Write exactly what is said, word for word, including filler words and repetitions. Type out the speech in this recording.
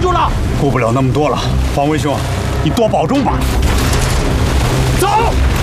住了。 顾不了那么多了，方威兄，你多保重吧。走。